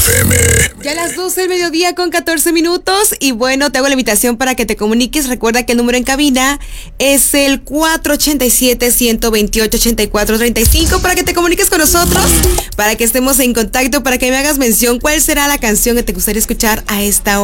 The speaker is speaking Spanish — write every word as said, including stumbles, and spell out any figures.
F M. Ya a las doce del mediodía con catorce minutos. Y bueno, te hago la invitación para que te comuniques. Recuerda que el número en cabina es el cuatro ochenta y siete, ciento veintiocho, ochenta y cuatro treinta y cinco para que te comuniques con nosotros, para que estemos en contacto, para que me hagas mención cuál será la canción que te gustaría escuchar a esta hora.